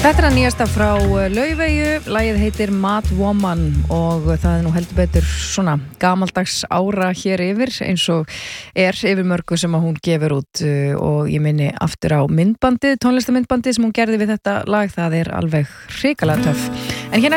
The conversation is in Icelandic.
Þetta að nýjasta frá Laufeyju, lagið heitir Mad Woman og það nú heldur betur svona gamaldags ára hér yfir eins og yfir mörgu sem að hún gefur út og ég minni aftur á myndbandið, tónlistamyndbandið sem hún gerði við þetta lag, það alveg hrikalega töff. En hérna